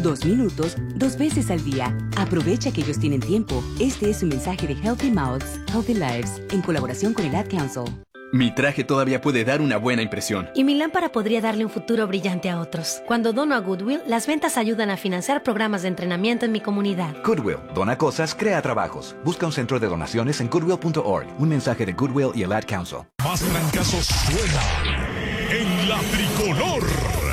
2 minutos, 2 veces al día. Aprovecha que ellos tienen tiempo. Este es un mensaje de Healthy Mouths, Healthy Lives, en colaboración con el Ad Council. Mi traje todavía puede dar una buena impresión. Y mi lámpara podría darle un futuro brillante a otros. Cuando dono a Goodwill, las ventas ayudan a financiar programas de entrenamiento en mi comunidad. Goodwill, dona cosas, crea trabajos. Busca un centro de donaciones en goodwill.org. Un mensaje de Goodwill y el Ad Council. Más trancazos suena en la tricolor.